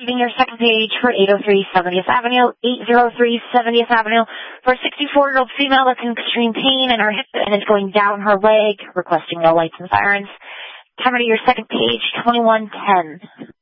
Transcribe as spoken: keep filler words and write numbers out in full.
Leaving your second page for eight oh three seventieth Avenue, eight oh three seventieth Avenue, for a sixty-four-year-old female that's in extreme pain in her hip and is going down her leg, requesting no lights and sirens. Camera to your second page, twenty-one ten.